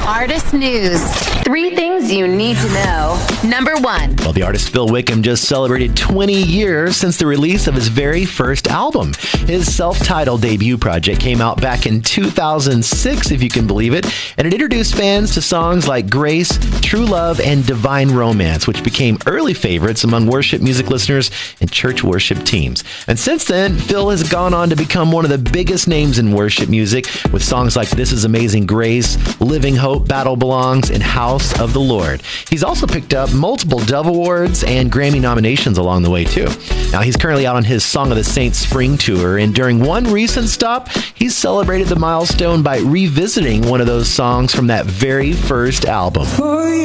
Artist News. 3 things you need to know. Number 1. Well, the artist Phil Wickham just celebrated 20 years since the release of his very first album. His self-titled debut project came out back in 2006, if you can believe it, and it introduced fans to songs like Grace, True Love, and Divine Romance, which became early favorites among worship music listeners and church worship teams. And since then, Phil has gone on to become one of the biggest names in worship music with songs like This Is Amazing Grace, Living Hope, Battle Belongs, and House of the Lord. He's also picked up multiple Dove Awards and Grammy nominations along the way, too. Now, he's currently out on his Song of the Saints spring tour, and during one recent stop, he's celebrated the milestone by revisiting one of those songs from that very first album.